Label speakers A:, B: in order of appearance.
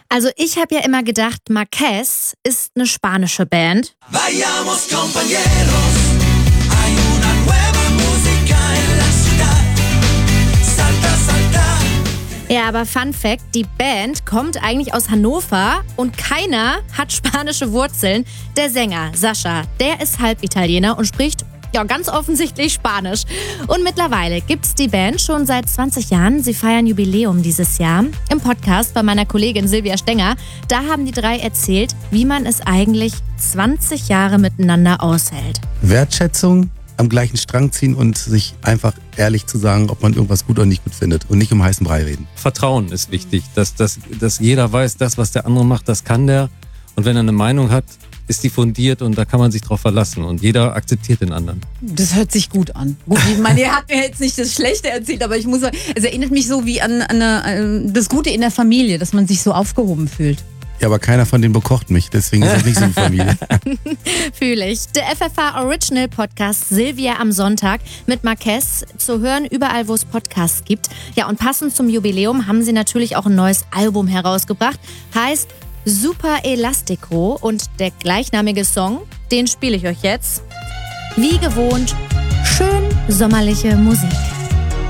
A: Also ich habe ja immer gedacht, Marquez ist eine spanische Band.
B: Vayamos compañeros, hay una nueva música en la ciudad. Salta, salta.
A: Ja, aber Fun Fact, die Band kommt eigentlich aus Hannover und keiner hat spanische Wurzeln. Der Sänger, Sascha, der ist halb Italiener und spricht ganz offensichtlich Spanisch. Und mittlerweile gibt's die Band schon seit 20 Jahren. Sie feiern Jubiläum dieses Jahr. Im Podcast bei meiner Kollegin Silvia Stenger, da haben die drei erzählt, wie man es eigentlich 20 Jahre miteinander aushält.
C: Wertschätzung, am gleichen Strang ziehen und sich einfach ehrlich zu sagen, ob man irgendwas gut oder nicht gut findet und nicht um heißen Brei reden.
D: Vertrauen ist wichtig, dass jeder weiß, das, was der andere macht, das kann der. Und wenn er eine Meinung hat, ist die fundiert und da kann man sich drauf verlassen und jeder akzeptiert den anderen.
E: Das hört sich gut an. Gut, ich meine, er hat mir jetzt nicht das Schlechte erzählt, aber ich muss sagen, es erinnert mich so wie an das Gute in der Familie, dass man sich so aufgehoben fühlt.
C: Ja, aber keiner von denen bekocht mich, deswegen ist es nicht so eine Familie.
A: Fühle ich. Der FFH Original Podcast Silvia am Sonntag mit Marquez zu hören, überall wo es Podcasts gibt. Ja, und passend zum Jubiläum haben sie natürlich auch ein neues Album herausgebracht. Heißt Super Elastico und der gleichnamige Song, den spiele ich euch jetzt. Wie gewohnt, schön sommerliche Musik.